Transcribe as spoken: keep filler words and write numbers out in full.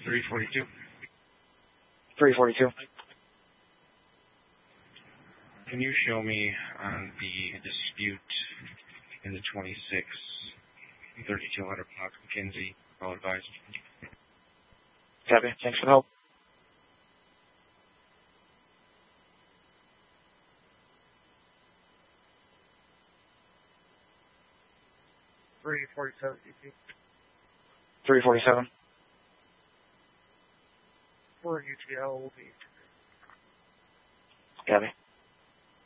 three forty-two. three forty-two. Can you show me on the dispute in the twenty-six thirty-two hundred block McKinsey? Well advised. Copy. Thanks for the help. three forty-seven. three forty-seven. For U T L will be. Copy.